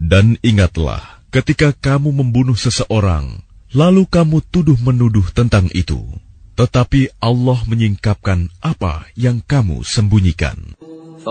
Dan ingatlah ketika kamu membunuh seseorang, lalu kamu tuduh-menuduh tentang itu, tetapi Allah menyingkapkan apa yang kamu sembunyikan.